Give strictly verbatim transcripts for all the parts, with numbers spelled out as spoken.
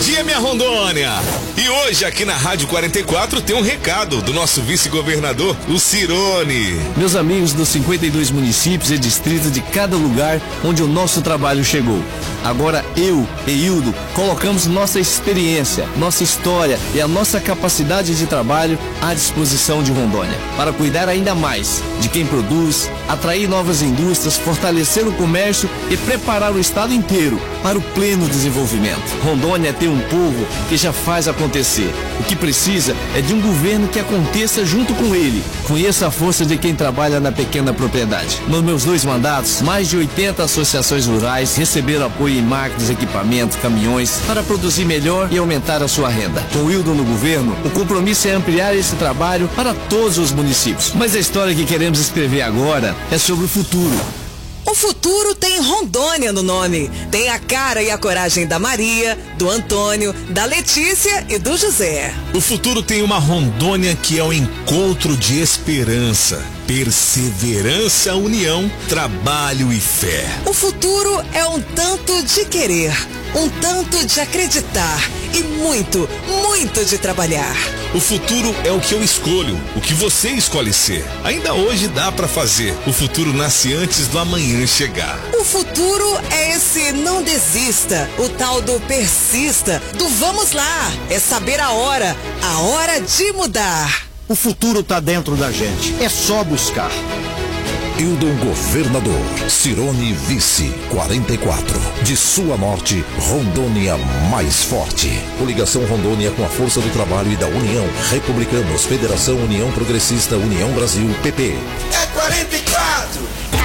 dia, minha Rondônia! E hoje, aqui na Rádio quarenta e quatro, tem um recado do nosso vice-governador, o Cirone. Meus amigos dos cinquenta e dois municípios e distritos de cada lugar onde o nosso trabalho chegou. Agora eu e Hildo colocamos nossa experiência, nossa história e a nossa capacidade de trabalho à disposição de Rondônia, para cuidar ainda mais de quem produz, atrair novas indústrias, fortalecer o comércio e preparar o estado inteiro para o pleno desenvolvimento. Rondônia tem um povo que já faz acontecer. O que precisa é de um governo que aconteça junto com ele. Conheça a força de quem trabalha na pequena propriedade. Nos meus dois mandatos, mais de oitenta associações rurais receberam apoio em máquinas, equipamentos, caminhões para produzir melhor e aumentar a sua renda. Com o Hildo no governo, o compromisso é ampliar esse trabalho para todos os municípios. Mas a história que queremos escrever agora é sobre o futuro. O futuro tem Rondônia no nome. Tem a cara e a coragem da Maria, do Antônio, da Letícia e do José. O futuro tem uma Rondônia que é o encontro de esperança, perseverança, união, trabalho e fé. O futuro é um tanto de querer, um tanto de acreditar e muito, muito de trabalhar. O futuro é o que eu escolho, o que você escolhe ser. Ainda hoje dá pra fazer. O futuro nasce antes do amanhã chegar. O futuro é esse não desista, o tal do persista, do vamos lá. É saber a hora, a hora de mudar. O futuro tá dentro da gente, é só buscar. Hildon Governador, Cirone Vice, quarenta e quatro. De sua morte, Rondônia mais forte. Coligação Rondônia com a força do trabalho e da União. Republicanos, Federação União Progressista, União Brasil, P P. É quarenta e quatro!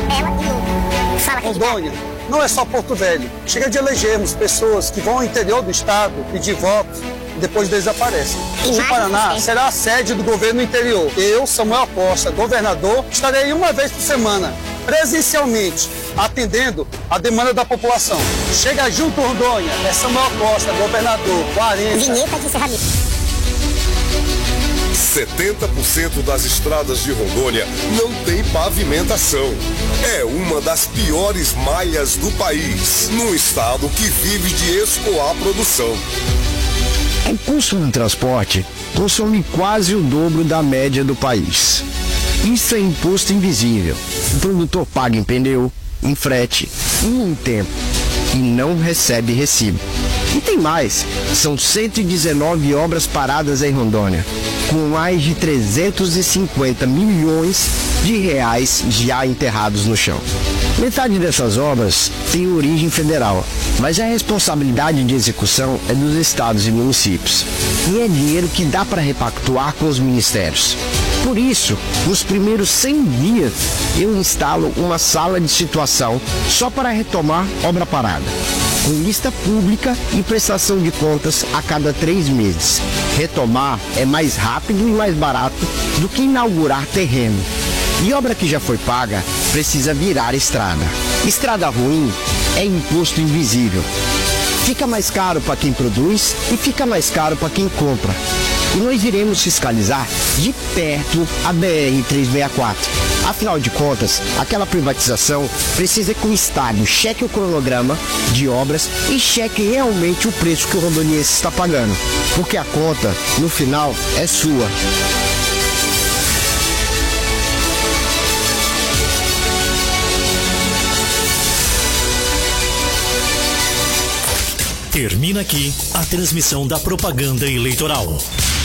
Fala, Rondônia não é só Porto Velho. Chega de elegermos pessoas que vão ao interior do estado pedir votos e depois desaparecem. O Paraná será a sede do governo interior. Eu, Samuel Costa, governador, estarei uma vez por semana, presencialmente, atendendo a demanda da população. Chega junto, Rondônia. É Samuel Costa, governador, quarenta. Vinheta de encerramento. setenta por cento das estradas de Rondônia não tem pavimentação. É uma das piores malhas do país, num estado que vive de escoar produção. O custo do transporte consome quase o dobro da média do país. Isso é imposto invisível. O produtor paga em pneu, em frete e em tempo e não recebe recibo. E tem mais, são cento e dezenove obras paradas em Rondônia, com mais de trezentos e cinquenta milhões de reais já enterrados no chão. Metade dessas obras tem origem federal, mas a responsabilidade de execução é dos estados e municípios. E é dinheiro que dá para repactuar com os ministérios. Por isso, nos primeiros cem dias, eu instalo uma sala de situação só para retomar obra parada, com lista pública e prestação de contas a cada três meses. Retomar é mais rápido e mais barato do que inaugurar terreno. E obra que já foi paga precisa virar estrada. Estrada ruim é imposto invisível. Fica mais caro para quem produz e fica mais caro para quem compra. E nós iremos fiscalizar de perto a B R trezentos e sessenta e quatro. Afinal de contas, aquela privatização precisa que o Estado cheque o cronograma de obras e cheque realmente o preço que o rondoniense está pagando. Porque a conta, no final, é sua. Termina aqui a transmissão da propaganda eleitoral.